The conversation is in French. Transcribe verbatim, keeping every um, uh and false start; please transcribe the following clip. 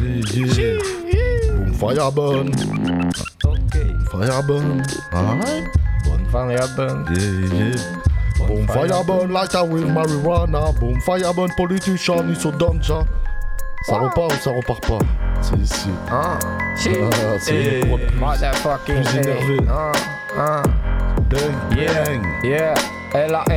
yeah. Boom fire burn. Okay. Fire burn. Alright. Boom fire burn. Yeah, yeah. Boom fire burn like I with marijuana. Boom fire burn politician, ils sont danger. Ça repart ou ça repart pas? C'est ici. Ah, shit. Ah, c'est Hey, les poids plus- motherfucking plus hey. énervé. Ah, ah. Bang, Yeah, bang. yeah. Elle a